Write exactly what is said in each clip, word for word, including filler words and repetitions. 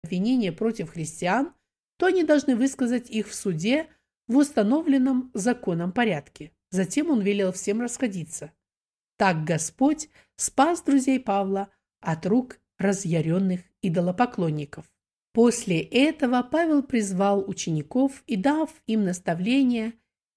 обвинения против христиан, то они должны высказать их в суде в установленном законом порядке. Затем он велел всем расходиться. Так Господь спас друзей Павла от рук разъяренных идолопоклонников. После этого Павел призвал учеников и, дав им наставления,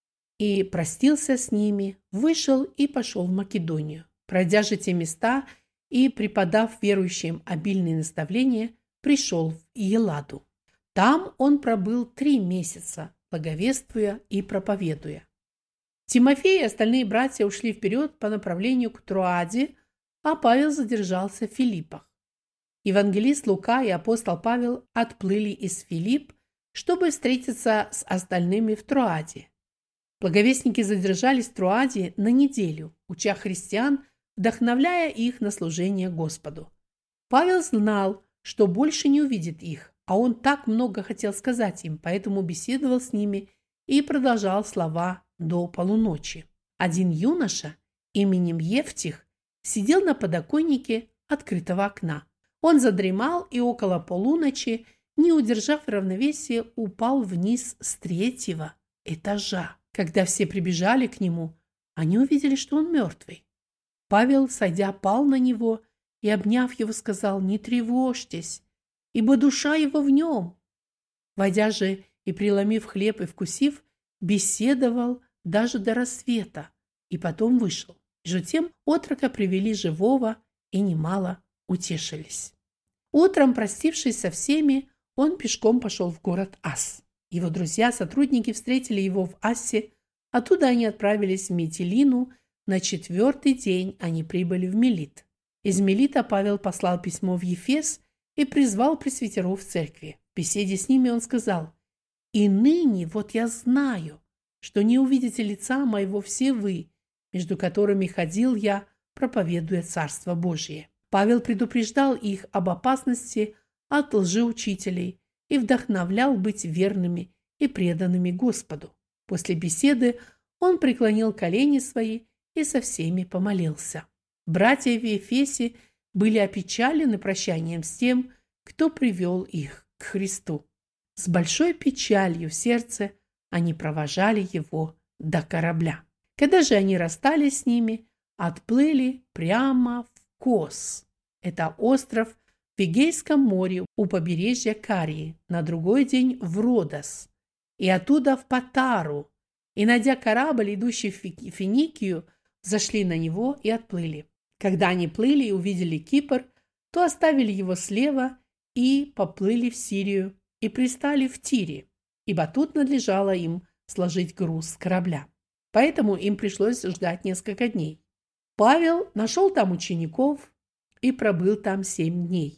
и простился с ними, вышел и пошел в Македонию. Пройдя же те места и преподав верующим обильные наставления, пришел в Еладу. Там он пробыл три месяца, благовествуя и проповедуя. Тимофей и остальные братья ушли вперед по направлению к Троаде, а Павел задержался в Филиппах. Евангелист Лука и апостол Павел отплыли из Филипп, чтобы встретиться с остальными в Троаде. Благовестники задержались в Троаде на неделю, уча христиан, вдохновляя их на служение Господу. Павел знал, что больше не увидит их, а он так много хотел сказать им, поэтому беседовал с ними и продолжал слова до полуночи. Один юноша именем Евтих сидел на подоконнике открытого окна. Он задремал и около полуночи, не удержав равновесия, упал вниз с третьего этажа. Когда все прибежали к нему, они увидели, что он мертвый. Павел, сойдя, пал на него и, обняв его, сказал: «Не тревожьтесь, ибо душа его в нем». Войдя же и преломив хлеб и вкусив, беседовал даже до рассвета, и потом вышел. Между тем отрока привели живого и немало утешились. Утром, простившись со всеми, он пешком пошел в город Ас. Его друзья-сотрудники встретили его в Ассе, оттуда они отправились в Митилину. На четвертый день они прибыли в Милит. Из Милита Павел послал письмо в Ефес и призвал пресвитеров в церкви. В беседе с ними он сказал: «И ныне вот я знаю, что не увидите лица моего все вы, между которыми ходил я, проповедуя Царство Божие». Павел предупреждал их об опасности от лжеучителей и вдохновлял быть верными и преданными Господу. После беседы он преклонил колени свои и со всеми помолился. Братья в Ефесе были опечалены прощанием с тем, кто привел их к Христу. С большой печалью в сердце они провожали его до корабля. Когда же они расстались с ними, отплыли прямо в Кос. Это остров в Эгейском море у побережья Карии, на другой день в Родос, и оттуда в Патару, и, найдя корабль, идущий в Финикию, зашли на него и отплыли. Когда они плыли и увидели Кипр, то оставили его слева и поплыли в Сирию, и пристали в Тире, ибо тут надлежало им сложить груз с корабля. Поэтому им пришлось ждать несколько дней. Павел нашел там учеников и пробыл там семь дней.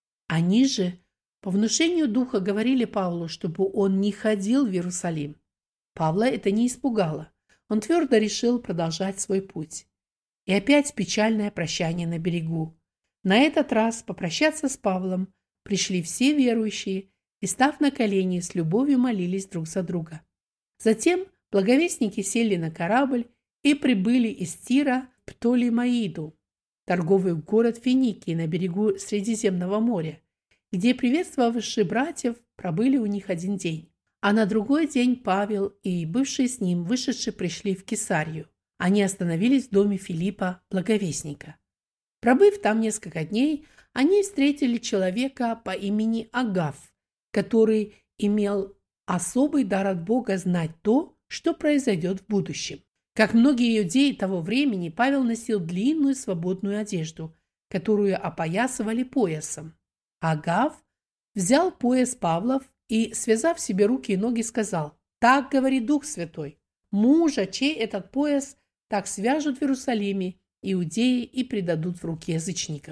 Они же по внушению духа говорили Павлу, чтобы он не ходил в Иерусалим. Павла это не испугало. Он твердо решил продолжать свой путь. И опять печальное прощание на берегу. На этот раз попрощаться с Павлом пришли все верующие и, став на колени, с любовью молились друг за друга. Затем благовестники сели на корабль и прибыли из Тира в Птолемаиду, торговый город Финикии на берегу Средиземного моря, где приветствовавшие братьев пробыли у них один день. А на другой день Павел и бывшие с ним вышедшие пришли в Кесарию. Они остановились в доме Филиппа, благовестника. Пробыв там несколько дней, они встретили человека по имени Агав, который имел особый дар от Бога знать то, что произойдет в будущем. Как многие иудеи того времени, Павел носил длинную свободную одежду, которую опоясывали поясом. Агав взял пояс Павлов и, связав себе руки и ноги, сказал: «Так говорит Дух Святой, мужа, чей этот пояс, так свяжут в Иерусалиме иудеи и предадут в руки язычников».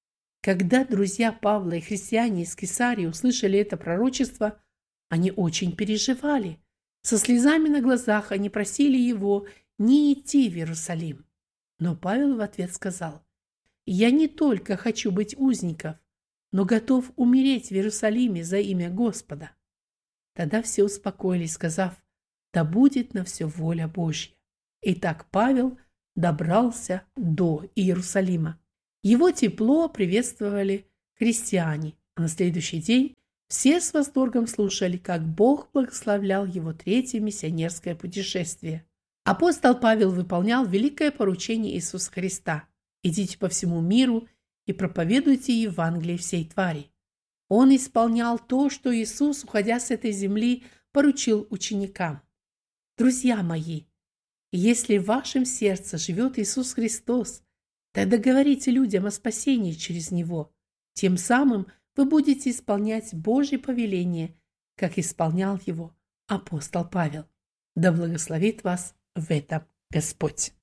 Когда друзья Павла и христиане из Кесарии услышали это пророчество, они очень переживали. Со слезами на глазах они просили его не идти в Иерусалим. Но Павел в ответ сказал: «Я не только хочу быть узником, но готов умереть в Иерусалиме за имя Господа». Тогда все успокоились, сказав: «Да будет на все воля Божья». И так Павел добрался до Иерусалима. Его тепло приветствовали христиане. А на следующий день все с восторгом слушали, как Бог благословлял его третье миссионерское путешествие. Апостол Павел выполнял великое поручение Иисуса Христа: «Идите по всему миру и проповедуйте Евангелие всей твари». Он исполнял то, что Иисус, уходя с этой земли, поручил ученикам. Друзья мои, если в вашем сердце живет Иисус Христос, тогда говорите людям о спасении через Него. Тем самым вы будете исполнять Божье повеление, как исполнял его апостол Павел. Да благословит вас в этом Господь.